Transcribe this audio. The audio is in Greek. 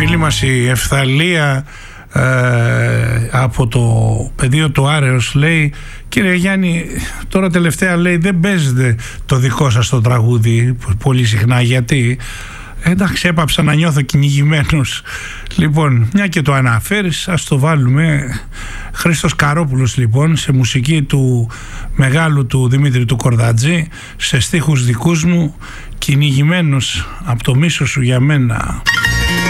φίλη μας η Ευθαλία από το πεδίο του Άρεος λέει: κύριε Γιάννη, τώρα τελευταία λέει δεν παίζετε το δικό σας το τραγούδι πολύ συχνά, γιατί? Εντάξει, έπαψα να νιώθω κυνηγημένος. Λοιπόν, μια και το αναφέρεις, ας το βάλουμε. Χρήστος Καρόπουλος λοιπόν, σε μουσική του μεγάλου του Δημήτρη του Κορδατζή, σε στίχους δικούς μου, κυνηγημένος από το μίσο σου για μένα.